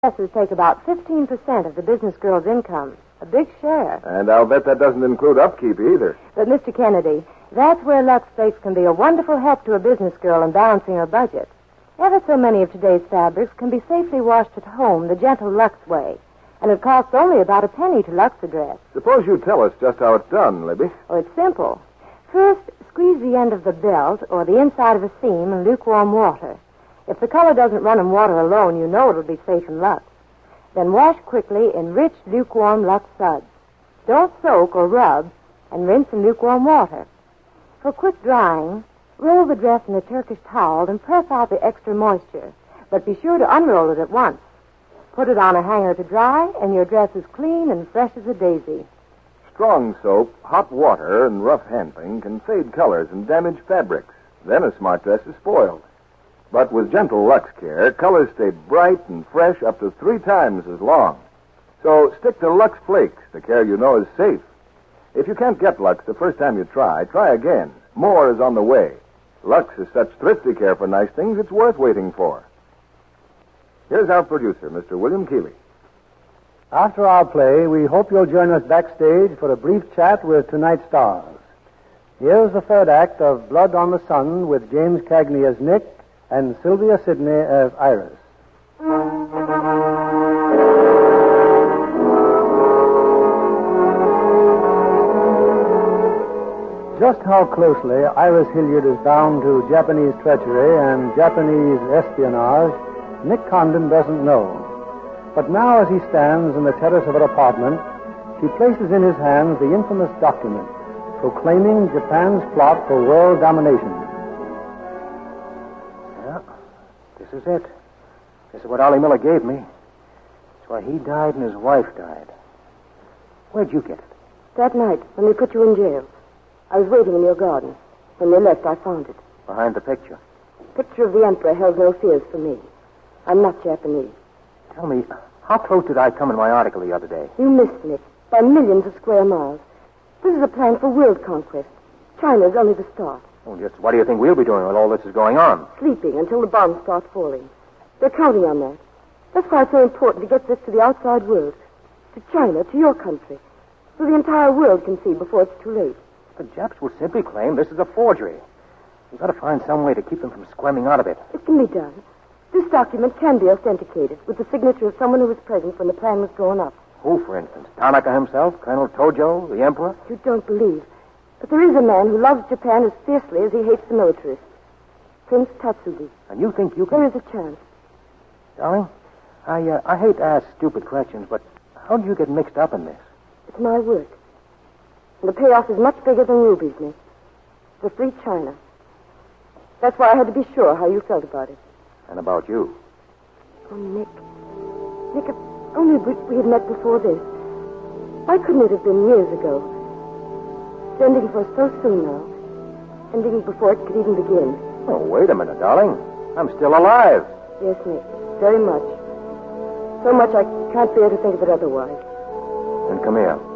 dresses take about 15% of the business girl's income. A big share. And I'll bet that doesn't include upkeep either. But, Mr. Kennedy, that's where Lux Flakes can be a wonderful help to a business girl in balancing her budget. Ever so many of today's fabrics can be safely washed at home the gentle Lux way. And it costs only about a penny to Lux a dress. Suppose you tell us just how it's done, Libby. Oh, it's simple. First, squeeze the end of the belt or the inside of a seam in lukewarm water. If the color doesn't run in water alone, you know it'll be safe in Lux. Then wash quickly in rich, lukewarm Lux suds. Don't soak or rub, and rinse in lukewarm water. For quick drying, roll the dress in a Turkish towel and press out the extra moisture. But be sure to unroll it at once. Put it on a hanger to dry, and your dress is clean and fresh as a daisy. Strong soap, hot water, and rough handling can fade colors and damage fabrics. Then a smart dress is spoiled. But with gentle Lux care, colors stay bright and fresh up to 3 times as long. So stick to Lux Flakes, the care you know is safe. If you can't get Lux the first time you try again. More is on the way. Lux is such thrifty care for nice things, it's worth waiting for. Here's our producer, Mr. William Keeley. After our play, we hope you'll join us backstage for a brief chat with tonight's stars. Here's the third act of Blood on the Sun with James Cagney as Nick and Sylvia Sidney as Iris. Just how closely Iris Hilliard is bound to Japanese treachery and Japanese espionage, Nick Condon doesn't know. But now, as he stands in the terrace of her apartment, he places in his hands the infamous document proclaiming Japan's plot for world domination. Yeah, this is it. This is what Ollie Miller gave me. It's why he died and his wife died. Where'd you get it? That night, when they put you in jail. I was waiting in your garden. When they left, I found it. Behind the picture. Picture of the Emperor held no fears for me. I'm not Japanese. Tell me, how close did I come in my article the other day? You missed, Nick, by millions of square miles. This is a plan for world conquest. China's only the start. Well, just what do you think we'll be doing while all this is going on? Sleeping until the bombs start falling. They're counting on that. That's why it's so important to get this to the outside world. To China, to your country. So the entire world can see before it's too late. The Japs will simply claim this is a forgery. We've got to find some way to keep them from squirming out of it. It can be done. This document can be authenticated with the signature of someone who was present when the plan was drawn up. Who, for instance? Tanaka himself? Colonel Tojo? The Emperor? You don't believe. But there is a man who loves Japan as fiercely as he hates the militarists. Prince Tatsugi. And you think you can... There is a chance. Darling, I hate to ask stupid questions, but how did you get mixed up in this? It's my work. And the payoff is much bigger than rubies, Nick. The free China. That's why I had to be sure how you felt about it. And about you. Oh, Nick. Nick, if only we had met before this. Why couldn't it have been years ago? It's ending for us so soon now. Ending before it could even begin. Oh, wait a minute, darling. I'm still alive. Yes, Nick. Very much. So much I can't bear to think of it otherwise. Then come here.